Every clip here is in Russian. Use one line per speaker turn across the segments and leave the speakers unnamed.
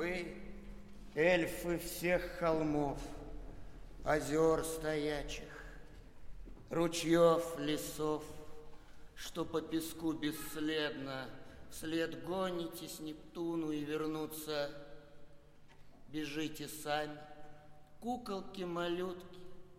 Вы, эльфы всех холмов, озер стоячих, ручьев, лесов, что по песку бесследно вслед гонитесь Нептуну и вернуться бежите сами, куколки-малютки,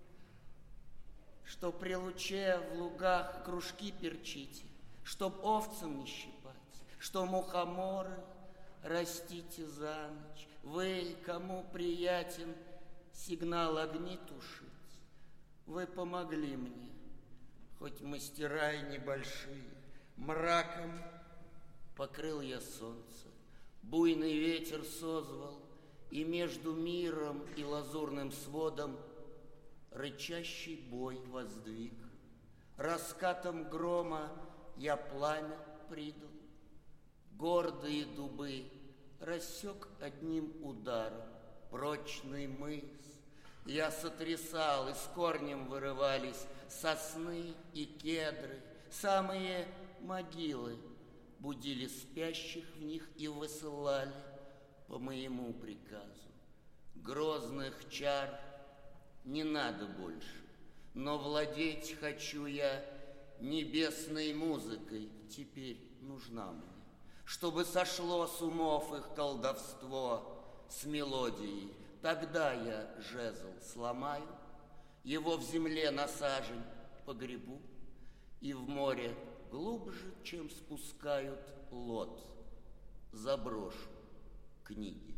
что при луче в лугах кружки перчите, чтоб овцам не щипать, что мухоморы растите за ночь. Вы, кому приятен сигнал огни тушить, вы помогли мне, хоть мастера и небольшие. Мраком покрыл я солнце, буйный ветер созвал, и между миром и лазурным сводом рычащий бой воздвиг. Раскатом грома я пламя придал, гордые дубы рассек одним ударом. Прочный мыс я сотрясал, и с корнем вырывались сосны и кедры. Самые могилы будили спящих в них и высылали по моему приказу. Грозных чар не надо больше, но владеть хочу я небесной музыкой, теперь нужна мне, чтобы сошло с умов их колдовство с мелодией. Тогда я жезл сломаю, его в земле на сажень погребу, и в море глубже, чем спускают лод, заброшу книги.